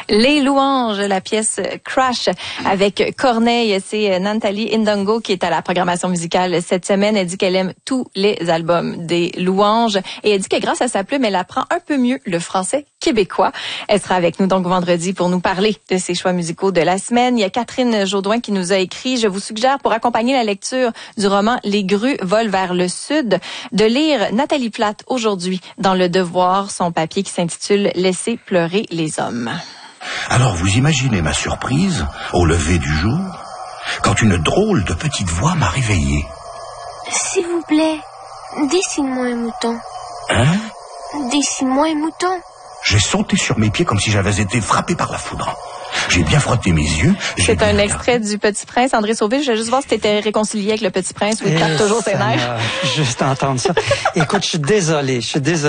Les Louanges, la pièce Crash avec Corneille. C'est Nathalie Ndongo qui est à la programmation musicale cette semaine. Elle dit qu'elle aime tous les albums des Louanges et elle dit que grâce à sa plume, elle apprend un peu mieux le français québécois. Elle sera avec nous donc vendredi pour nous parler de ses choix musicaux de la semaine. Il y a Catherine Jaudoin qui nous a écrit: je vous suggère pour accompagner la lecture du roman Les grues volent vers le sud de lire Nathalie Plate aujourd'hui dans Le Devoir, son papier qui s'intitule Laisser pleurer les hommes. Alors vous imaginez ma surprise au lever du jour quand une drôle de petite voix m'a réveillé. S'il vous plaît, dessine-moi un mouton. Hein? Dessine-moi un mouton. J'ai sauté sur mes pieds comme si j'avais été frappé par la foudre. J'ai bien frotté mes yeux. C'est un extrait du Petit Prince. André Sauvé, je voulais juste voir si tu étais réconcilié avec le Petit Prince ou il tape toujours ses nerfs. Juste entendre ça. Écoute, je suis désolé.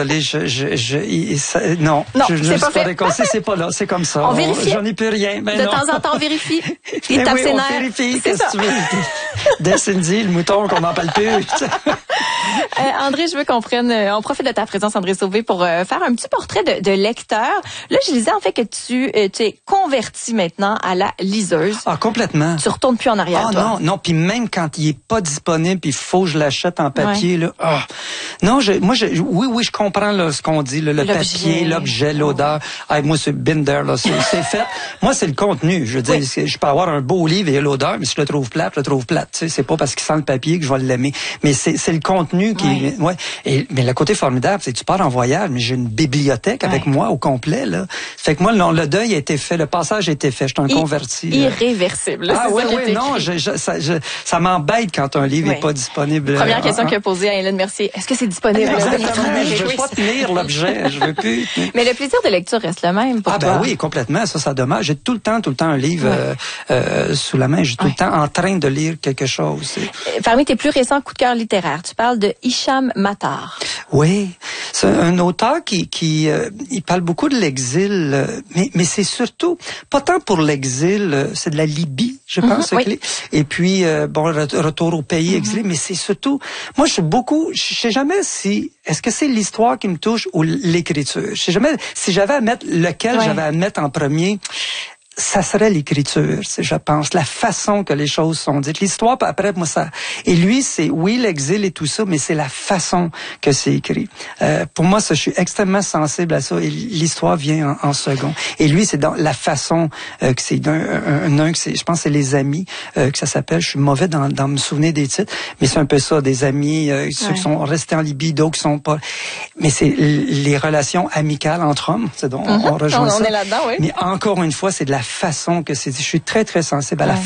Non, je ne suis pas réconcilié. C'est pas là. C'est comme ça. On vérifie. J'en ai plus rien. De temps en temps, on vérifie. Il tape ses nerfs. On vérifie. Qu'est-ce que tu veux? Dessine-y le mouton qu'on n'en parle plus. André, je veux qu'on profite de ta présence, André Sauvé, pour faire un petit portrait de lecteur. Là, je disais en fait que tu es converti maintenant à la liseuse. Ah, complètement. Tu retournes plus en arrière, ah, toi. Non, puis même quand il est pas disponible, puis il faut que je l'achète en papier, là. Ah. Non, oui, je comprends là, ce qu'on dit, là, le papier, l'objet, l'odeur. Ah, moi, c'est binder, là, c'est fait. Moi, c'est le contenu. Je veux dire, je peux avoir un beau livre et l'odeur, mais si je le trouve plate, je le trouve plate. Tu sais, c'est pas parce qu'il sent le papier que je vais l'aimer. Mais c'est le contenu qui, mais le côté formidable, c'est que tu pars en voyage, mais j'ai une bibliothèque avec moi au complet, là. Fait que moi, le deuil a été fait, le passage a été fait. Je suis un converti. Irréversible. Là, non, ça m'embête quand un livre n'est pas disponible. Première question qu'il a posée à Hélène Mercier. Est-ce que c'est disponible? Je veux pas tenir l'objet. Je veux plus. Mais le plaisir de lecture reste le même pour toi. Oui, complètement. Ça demeure. J'ai tout le temps un livre sous la main. J'ai tout le temps en train de lire quelque chose. Parmi tes plus récents coups de cœur littéraires, tu parles de Hicham Matar. Oui, c'est un auteur qui il parle beaucoup de l'exil, mais c'est surtout pas tant pour l'exil, c'est de la Libye, je pense. Et puis retour au pays exilé, mais c'est surtout, moi je sais jamais si est-ce que c'est l'histoire qui me touche ou l'écriture. Je sais jamais si j'avais à mettre lequel j'avais à mettre en premier. Ça serait l'écriture, je pense, la façon que les choses sont dites. L'histoire, après, moi, ça... Et lui, c'est, l'exil et tout ça, mais c'est la façon que c'est écrit. Pour moi, je suis extrêmement sensible à ça, et l'histoire vient en second. Et lui, c'est dans la façon que c'est je pense que c'est Les Amis, que ça s'appelle. Je suis mauvais dans me souvenir des titres, mais c'est un peu ça, des amis, ceux qui sont restés en Libye, d'autres qui sont pas... Mais c'est les relations amicales entre hommes, c'est donc, on rejoint ça. On est là-dedans, oui. Mais encore une fois, c'est de la façon que c'est. Je suis très, très sensible à la